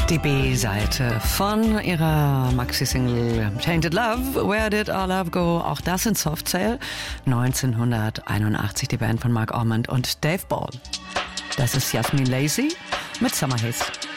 Die B-Seite von ihrer Maxi-Single Tainted Love, Where Did Our Love Go? Auch das in Soft Cell. 1981 die Band von Mark Ormond und Dave Ball. Das ist Jasmin Lacey mit Summer Hits.